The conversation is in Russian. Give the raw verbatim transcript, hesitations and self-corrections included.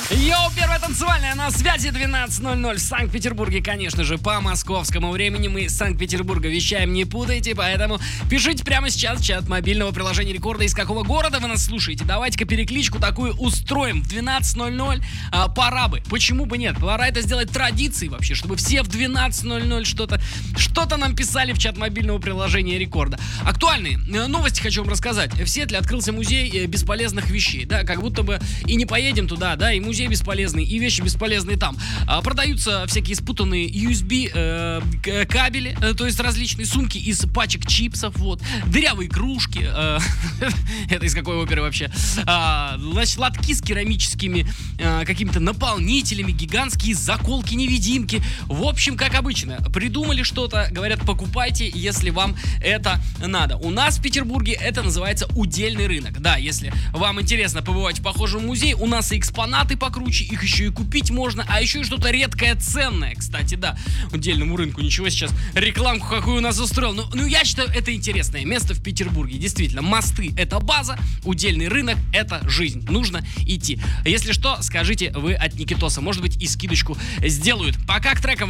Йоу, первая танцевальная на связи, двенадцать ноль ноль в Санкт-Петербурге, конечно же, по московскому времени. Мы из Санкт-Петербурга вещаем, не путайте, поэтому пишите прямо сейчас в чат мобильного приложения Рекорда, из какого города вы нас слушаете. Давайте-ка перекличку такую устроим в двенадцать ноль ноль. А, пора бы, почему бы нет? Пора это сделать традицией вообще, чтобы все в двенадцать ноль ноль что-то, что-то нам писали в чат мобильного приложения Рекорда. Актуальные новости хочу вам рассказать. В Сиэтле открылся музей бесполезных вещей, да, как будто бы и не поедем туда, да, и музей бесполезный, и вещи бесполезные там. А, продаются всякие спутанные ю эс би э, кабели, э, то есть различные сумки из пачек чипсов, вот, дырявые кружки, э, это из какой оперы вообще, а, значит, лотки с керамическими э, какими-то наполнителями, гигантские заколки-невидимки. В общем, как обычно, придумали что-то, говорят, покупайте, если вам это надо. У нас в Петербурге это называется удельный рынок. Да, если вам интересно побывать в похожем музее, у нас и экспонаты покруче, их еще и купить можно, а еще и что-то редкое, ценное, кстати, да, удельному рынку. Ничего, сейчас рекламку какую у нас устроил. Ну, ну, я считаю, это интересное место в Петербурге. Действительно, мосты — это база, удельный рынок — это жизнь. Нужно идти. Если что, скажите вы от Никитоса. Может быть, и скидочку сделают. Пока к трекам.